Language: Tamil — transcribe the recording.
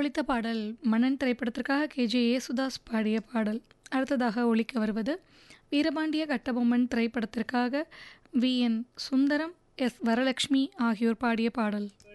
ஒலித்த பாடல் மன்னன் திரைப்படத்திற்காக கேஜே யேசுதாஸ் பாடிய பாடல். அடுத்ததாக ஒலிக்க வருவது வீரபாண்டிய கட்டபொம்மன் திரைப்படத்திற்காக வி.என். சுந்தரம், எஸ். வரலட்சுமி ஆகியோர் பாடிய பாடல்.